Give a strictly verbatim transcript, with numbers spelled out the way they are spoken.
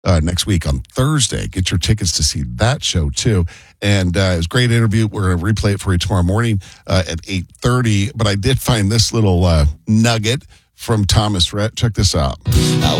uh, next week on Thursday. Get your tickets to see that show, too. And uh, it was a great interview. We're going to replay it for you tomorrow morning uh, at eight thirty. But I did find this little uh, nugget from Thomas Rhett. Check this out.